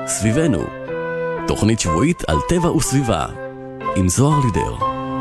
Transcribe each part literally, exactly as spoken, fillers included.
סביבנו, תוכנית שבועית על טבע וסביבה, עם זוהר לידר.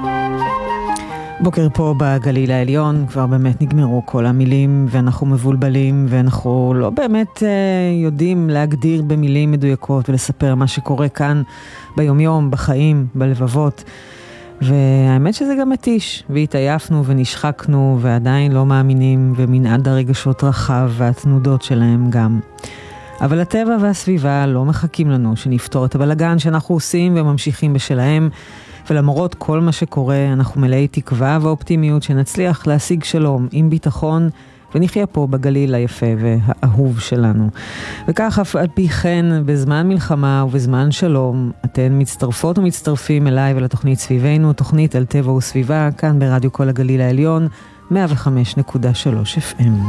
בוקר פה בגליל העליון, כבר באמת נגמרו כל המילים ואנחנו מבולבלים ואנחנו לא באמת אה, יודעים להגדיר במילים מדויקות ולספר מה שקורה כאן ביומיום, בחיים, בלבבות. והאמת שזה גם מתיש, והתעייפנו ונשחקנו ועדיין לא מאמינים, ומנעד הרגשות רחב והתנודות שלהם גם. אבל הטבע והסביבה לא מחכים לנו שנפתור את הבלגן שאנחנו עושים וממשיכים בשלהם, ולמרות כל מה שקורה אנחנו מלאי תקווה ואופטימיות שנצליח להשיג שלום עם ביטחון ונחיה פה בגליל היפה והאהוב שלנו. וכך אף על פי כן בזמן מלחמה ובזמן שלום אתן מצטרפות ומצטרפים אליי ולתוכנית סביבנו, תוכנית על טבע וסביבה, כאן ברדיו כל הגליל העליון מאה וחמש נקודה שלוש אף אם.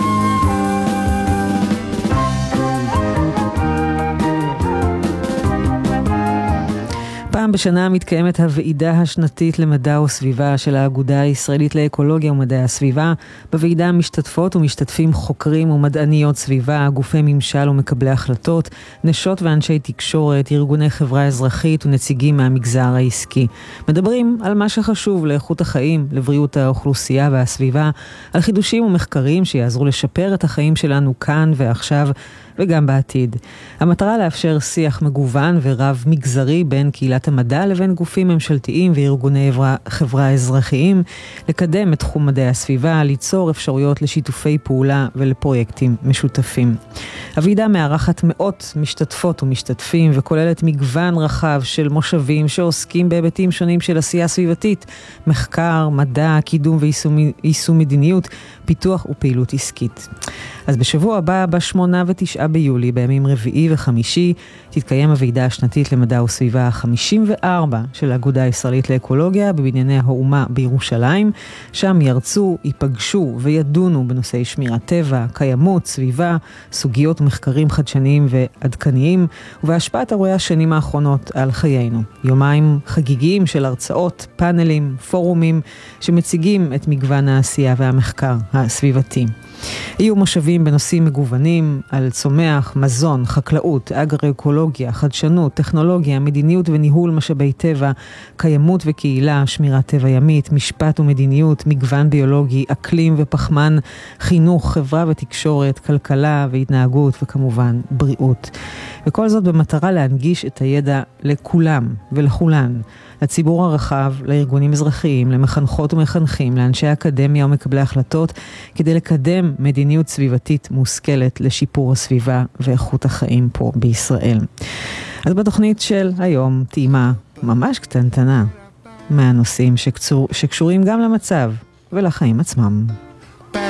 פעם בשנה מתקיימת הוועידה השנתית למדע וסביבה של האגודה הישראלית לאקולוגיה ומדעי הסביבה. בוועידה משתתפות ומשתתפים חוקרים ומדעניות סביבה, גופי ממשל ומקבלי החלטות, נשות ואנשי תקשורת, ארגוני חברה אזרחית ונציגים מהמגזר העסקי. מדברים על מה שחשוב לאיכות החיים, לבריאות האוכלוסייה והסביבה, על חידושים ומחקרים שיעזרו לשפר את החיים שלנו כאן ועכשיו וגם בעתיד. המטרה לאפשר שיח מגוון ורב מגזרי בין קהילת המדע לבין גופים ממשלתיים וארגוני חברה אזרחיים, לקדם את תחום מדעי הסביבה, ליצור אפשרויות לשיתופי פעולה ולפרויקטים משותפים. הוועידה מארחת מאות משתתפות ומשתתפים וכוללת מגוון רחב של מושבים שעוסקים בהיבטים שונים של עשייה סביבתית, מחקר, מדע, קידום ויישום מדיניות, פיתוח ופעילות עסקית. אז בשבוע הבא, בשמונה ותשעה ביולי, בימים רביעי וחמישי, תתקיים הוועידה השנתית למדע וסביבה ה-חמישים וארבע של האגודה הישראלית לאקולוגיה בבנייני האומה בירושלים. שם ירצו, ייפגשו וידונו בנושאי שמירת טבע, קיימות, סביבה, סוגיות ומחקרים חדשניים ועדכניים, ובהשפעת אירועי השנים האחרונות על חיינו. יומיים חגיגיים של הרצאות, פאנלים, פורומים, שמציגים את מגוון העשייה והמחקר הסביבתי. יהיו מושבים בנושאים מגוונים על צומח, מזון, חקלאות, אגרו-אקולוגיה, חדשנות, טכנולוגיה, מדיניות וניהול משאבי טבע, קיימות וקהילה, שמירת טבע ימית, משפט ומדיניות, מגוון ביולוגי, אקלים ופחמן, חינוך, חברה ותקשורת, כלכלה והתנהגות וכמובן בריאות. וכל זאת במטרה להנגיש את הידע לכולם ולכולן, לציבור הרחב, לארגונים אזרחיים, למחנכות ומחנכים, לאנשי האקדמיה ומקבלי החלטות, כדי לקדם מדיניות סביבתית מושכלת לשיפור הסביבה ואיכות החיים פה בישראל. אז בתוכנית של היום טעימה ממש קטנטנה מהנושאים שקצור, שקשורים גם למצב ולחיים עצמם.